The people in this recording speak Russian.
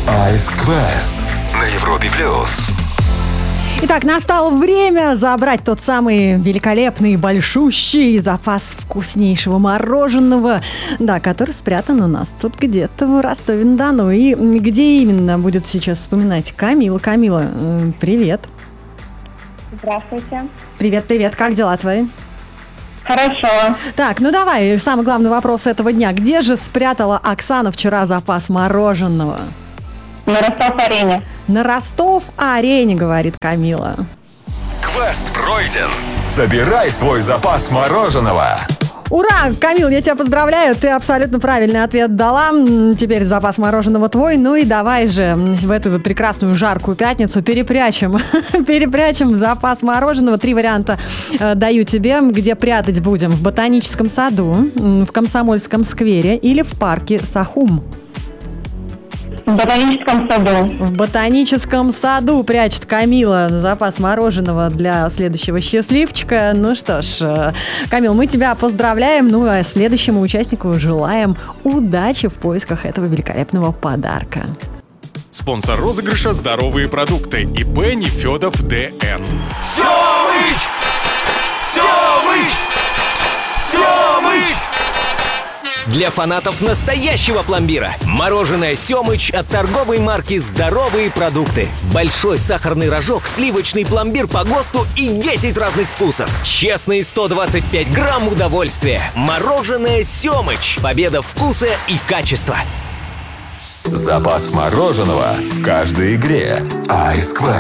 Ice Quest на Европе Плюс. Итак, настало время забрать тот самый великолепный, большущий запас вкуснейшего мороженого, да, который спрятан у нас тут где-то в Ростове-на-Дону. И где именно будет сейчас вспоминать Камила? Камила, привет. Здравствуйте. Привет, как дела твои? Хорошо. Так, ну давай, самый главный вопрос этого дня. Где же спрятала Оксана вчера запас мороженого? На Ростов-арене. На Ростов-арене, говорит Камила. Квест пройден. Собирай свой запас мороженого. Ура, Камил, я тебя поздравляю, ты абсолютно правильный ответ дала. Теперь запас мороженого твой. Ну и давай же в эту прекрасную жаркую пятницу перепрячем запас мороженого. 3 варианта даю тебе, где прятать будем. В Ботаническом саду, в Комсомольском сквере или в парке Сахум. В Ботаническом саду. В Ботаническом саду прячет Камила запас мороженого для следующего счастливчика. Ну что ж, Камил, мы тебя поздравляем. Ну а следующему участнику желаем удачи в поисках этого великолепного подарка. Спонсор розыгрыша «Здоровые продукты» ИП Нефедов ДН. Семыч! Семыч! Семыч! Для фанатов настоящего пломбира. Мороженое «Семыч» от торговой марки «Здоровые продукты». Большой сахарный рожок, сливочный пломбир по ГОСТу и 10 разных вкусов. Честные 125 грамм удовольствия. Мороженое «Семыч». Победа вкуса и качества. Запас мороженого в каждой игре. Ice Quest.